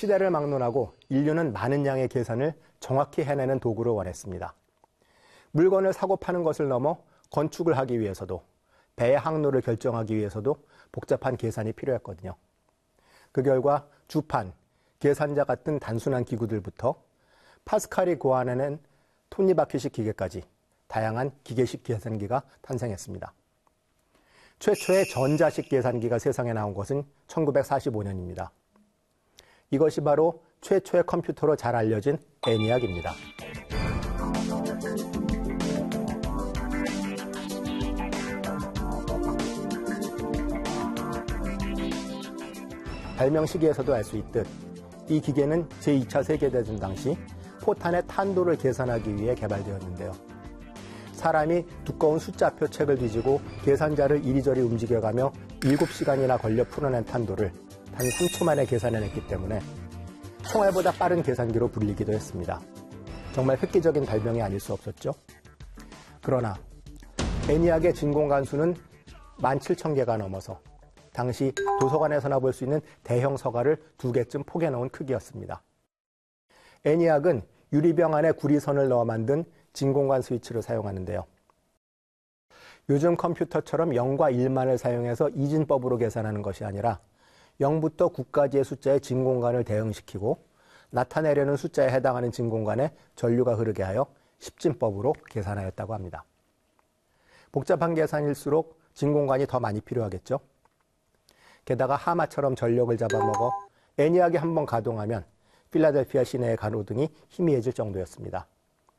시대를 막론하고 인류는 많은 양의 계산을 정확히 해내는 도구를 원했습니다. 물건을 사고 파는 것을 넘어 건축을 하기 위해서도, 배의 항로를 결정하기 위해서도 복잡한 계산이 필요했거든요. 그 결과 주판, 계산자 같은 단순한 기구들부터 파스칼이 고안해낸 톱니바퀴식 기계까지 다양한 기계식 계산기가 탄생했습니다. 최초의 전자식 계산기가 세상에 나온 것은 1945년입니다. 이것이 바로 최초의 컴퓨터로 잘 알려진 ENIAC입니다. 발명 시기에서도 알 수 있듯 이 기계는 제2차 세계대전 당시 포탄의 탄도를 계산하기 위해 개발되었는데요. 사람이 두꺼운 숫자표 책을 뒤지고 계산자를 이리저리 움직여가며 7시간이나 걸려 풀어낸 탄도를 단 3초 만에 계산해냈기 때문에 총알보다 빠른 계산기로 불리기도 했습니다. 정말 획기적인 발명이 아닐 수 없었죠. 그러나 ENIAC의 진공관 수는 17,000개가 넘어서 당시 도서관에서나 볼 수 있는 대형 서가를 2개쯤 포개놓은 크기였습니다. ENIAC은 유리병 안에 구리선을 넣어 만든 진공관 스위치를 사용하는데요. 요즘 컴퓨터처럼 0과 1만을 사용해서 이진법으로 계산하는 것이 아니라 0부터 9까지의 숫자의 진공관을 대응시키고 나타내려는 숫자에 해당하는 진공관에 전류가 흐르게 하여 십진법으로 계산하였다고 합니다. 복잡한 계산일수록 진공관이 더 많이 필요하겠죠. 게다가 하마처럼 전력을 잡아먹어 ENIAC이 한번 가동하면 필라델피아 시내의 가로등이 희미해질 정도였습니다.